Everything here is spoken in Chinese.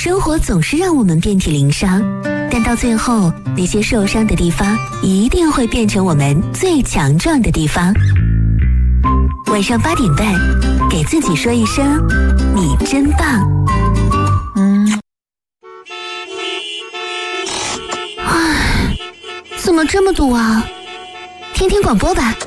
生活总是让我们遍体鳞伤，但到最后，那些受伤的地方一定会变成我们最强壮的地方。晚上8点半，给自己说一声“你真棒”。唉，怎么这么堵啊？听听广播吧。